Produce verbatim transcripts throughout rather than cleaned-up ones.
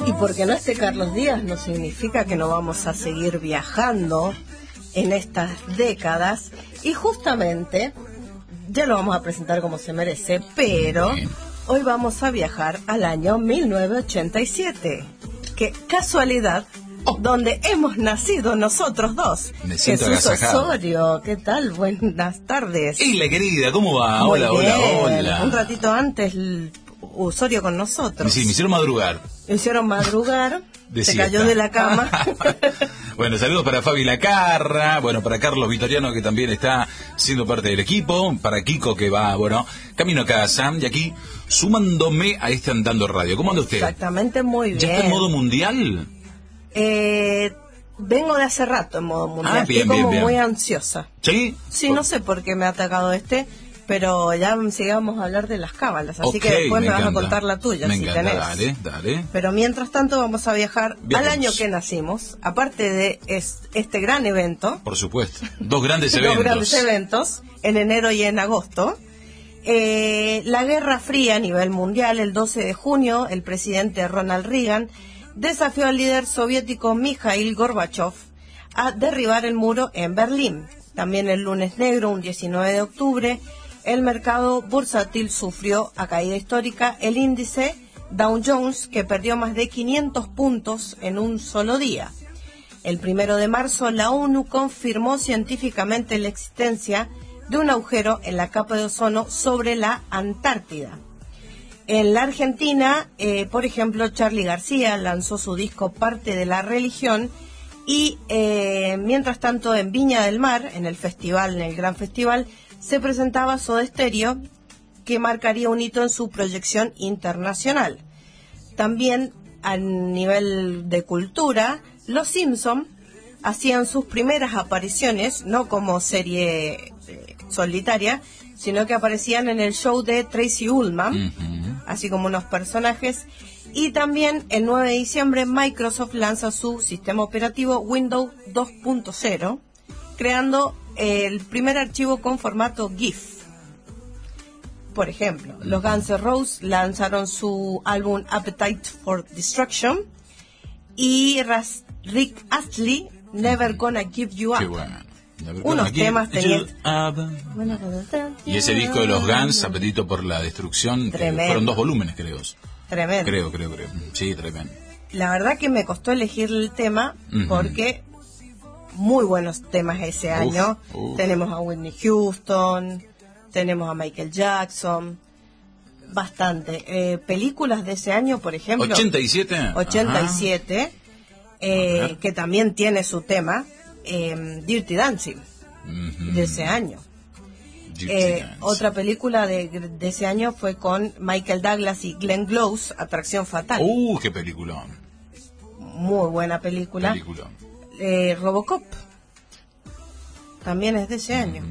Y porque no esté Carlos Díaz no significa que no vamos a seguir viajando en estas décadas. Y justamente, ya lo vamos a presentar como se merece, pero hoy vamos a viajar al año mil novecientos ochenta y siete. Qué casualidad, oh, donde hemos nacido nosotros dos. Me siento Jesús agasajado. Osorio, ¿qué tal? Buenas tardes. Y la querida, ¿cómo va? Muy Hola, bien. hola, hola. Un ratito antes el Osorio con nosotros. Sí, me hicieron madrugar. Me hicieron madrugar, De se siesta. cayó de la cama. Bueno, saludos para Fabi Lacarra, bueno, para Carlos Vitoriano, que también está siendo parte del equipo, para Kiko, que va, bueno, camino a casa, y aquí sumándome a este Andando Radio. ¿Cómo anda usted? Exactamente, muy bien. ¿Ya está en modo mundial? Eh, vengo de hace rato en modo mundial. Ah, bien, Estoy como bien, bien. muy ansiosa. ¿Sí? Sí, no sé por qué me ha atacado este, pero ya sigamos a hablar de las cábalas, así Ok, que después me, me vas a encanta. contar la tuya, Me si encanta, tenés. dale, dale. Pero mientras tanto vamos a viajar Viajemos. al año que nacimos, aparte de es- este gran evento. Por supuesto. Dos grandes Dos eventos. grandes eventos, en enero y en agosto. Eh, la Guerra Fría a nivel mundial, el doce de junio, el presidente Ronald Reagan desafió al líder soviético Mikhail Gorbachev a derribar el muro en Berlín. También el lunes negro, un diecinueve de octubre, el mercado bursátil sufrió a caída histórica, el índice Dow Jones, que perdió más de quinientos puntos en un solo día. El primero de marzo, la ONU confirmó científicamente la existencia de un agujero en la capa de ozono sobre la Antártida. En la Argentina, eh, por ejemplo, Charly García lanzó su disco Parte de la Religión y, eh, mientras tanto, en Viña del Mar, en el festival, en el gran festival, se presentaba Soda Stereo, que marcaría un hito en su proyección internacional. También, a nivel de cultura, Los Simpson hacían sus primeras apariciones, no como serie eh, solitaria, sino que aparecían en el show de Tracy Ullman, Ujú. así como unos personajes. Y también el nueve de diciembre Microsoft lanza su sistema operativo Windows dos punto cero, creando el primer archivo con formato GIF. Por ejemplo, los Guns N' Roses lanzaron su álbum Appetite for Destruction y Ras- Rick Astley, Never Gonna Give You Qué Up. bueno. Unos Aquí, temas tenían- you- Y ese disco de los Guns, Apetito por la Destrucción, que Tremendo. fueron dos volúmenes, creo. Tremendo. Creo, creo, creo. Sí, tremendo. La verdad que me costó elegir el tema Ujú. porque muy buenos temas ese Uf, año. uf. Tenemos a Whitney Houston, tenemos a Michael Jackson, bastante. Eh, películas de ese año, por ejemplo, ¿ochenta y siete? ochenta y siete, eh, A ver. que también tiene su tema, eh, Dirty Dancing, Ujú. de ese año. Dirty Eh, Dance. otra película de, de ese año fue con Michael Douglas y Glenn Close, Atracción Fatal. Uh, qué peliculón. Muy buena película. Peliculón. Eh, Robocop también es de ese año.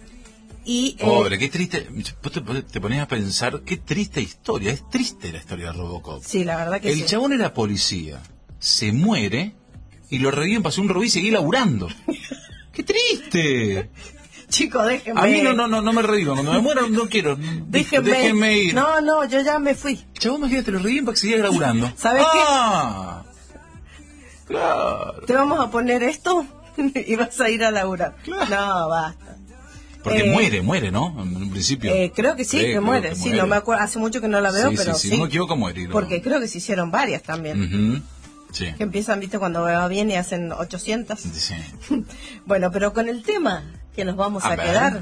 Y eh, Pobre, qué triste. Vos te, te ponías a pensar, qué triste historia. Es triste la historia de Robocop. sí, la verdad que El sí. chabón era policía, se muere y lo reviven para hacer un robí y seguir laburando. ¡Qué triste! Chico, déjenme. A mí no, no, no, no me revivan. Cuando me muero no quiero. Déjenme, Déjenme ir. No, no, yo ya me fui. Chabón, imagínate, lo reviven para que siguiera laburando. ¿Sabes qué? ah, Claro. Te vamos a poner esto y vas a ir a laburar. Claro. No, basta. Porque Eh, muere, muere, ¿no? En un principio. Eh, creo que sí, Sí, que creo muere. que Sí, muere. no me acuerdo. Hace mucho que no la veo, Sí, pero sí, sí. sí, no me equivoco, muere. ¿no? Porque creo que se hicieron varias también. Ujú. Sí. Que empiezan, viste, cuando va bien y hacen ochocientas. Sí. Bueno, pero con el tema que nos vamos a, A ver. quedar,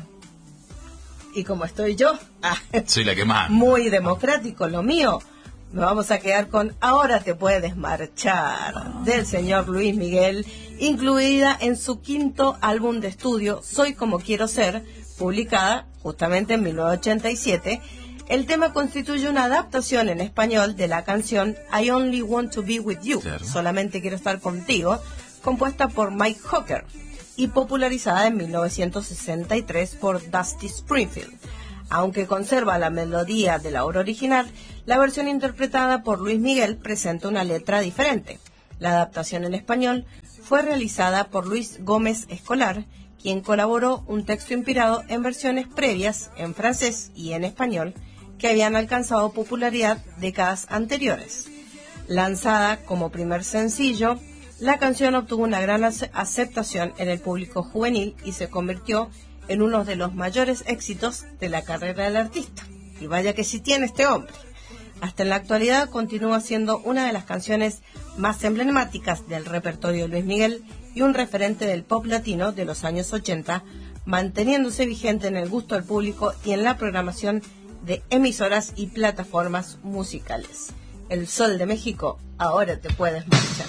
y como estoy yo, ah, Soy la que más. muy democrático lo mío, nos vamos a quedar con Ahora te puedes marchar, del señor Luis Miguel, incluida en su quinto álbum de estudio, Soy como quiero ser, publicada justamente en mil novecientos ochenta y siete. El tema constituye una adaptación en español de la canción I Only Want to Be With You, Claro. Solamente quiero estar contigo, compuesta por Mike Hooker y popularizada en mil novecientos sesenta y tres por Dusty Springfield. Aunque conserva la melodía de la obra original, la versión interpretada por Luis Miguel presenta una letra diferente. La adaptación en español fue realizada por Luis Gómez Escolar, quien colaboró un texto inspirado en versiones previas en francés y en español que habían alcanzado popularidad décadas anteriores. Lanzada como primer sencillo, la canción obtuvo una gran aceptación en el público juvenil y se convirtió en uno de los mayores éxitos de la carrera del artista. Y vaya que sí tiene este hombre. Hasta en la actualidad continúa siendo una de las canciones más emblemáticas del repertorio de Luis Miguel y un referente del pop latino de los años ochenta, manteniéndose vigente en el gusto del público y en la programación de emisoras y plataformas musicales. El Sol de México, ahora te puedes marchar.